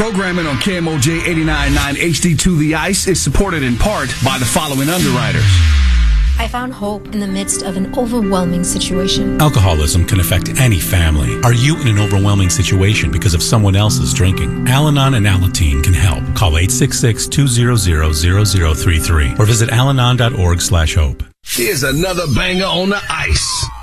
Programming on KMOJ 89.9 HD2 The Ice is supported in part by the following underwriters. I found hope in the midst of an overwhelming situation. Alcoholism can affect any family. Are you in an overwhelming situation because of someone else's drinking? Al-Anon and Alateen can help. Call 866-200-0033 or visit alanon.org/hope. Here's another banger on the ice.